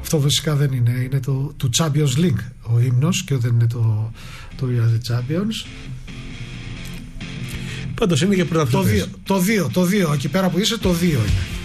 Αυτό φυσικά δεν είναι. Είναι του Champions League ο ύμνος και δεν είναι το We Are The Champions. Πάντως είναι και πρωταθλητές. Το 2, εκεί πέρα που είσαι, το 2 είναι.